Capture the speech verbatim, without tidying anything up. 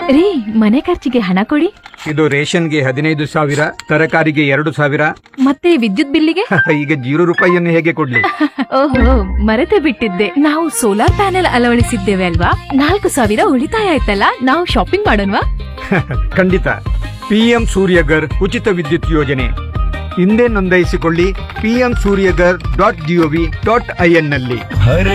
ರೀ, ಮನೆ ಖರ್ಚಿಗೆ ಹಣ ಕೊಡಿ. ಇದು ರೇಷನ್ಗೆ ಹದಿನೈದು ಸಾವಿರ, ತರಕಾರಿಗೆ ಎರಡು ಸಾವಿರ, ಮತ್ತೆ ವಿದ್ಯುತ್ ಬಿಲ್ಲಿಗೆ ಈಗ ಜೀರೋ ರೂಪಾಯಿಯನ್ನು ಹೇಗೆ ಕೊಡ್ಲಿ? ಓಹೋ, ಮರೆತೇ ಬಿಟ್ಟಿದ್ದೆ, ನಾವು ಸೋಲಾರ್ ಪ್ಯಾನೆಲ್ ಅಳವಡಿಸಿದ್ದೇವೆ ಅಲ್ವಾ? ನಾಲ್ಕು ಸಾವಿರ ಉಳಿತಾಯ ಆಯ್ತಲ್ಲ. ನಾವು ಶಾಪಿಂಗ್ ಮಾಡೋಣವಾ? ಖಂಡಿತ. ಪಿಎಂ ಸೂರ್ಯಗರ್ ಉಚಿತ ವಿದ್ಯುತ್ ಯೋಜನೆ ಹಿಂದೆ ನೋಂದಾಯಿಸಿಕೊಳ್ಳಿ. PM Surya Ghar dot gov dot IN ನಲ್ಲಿ.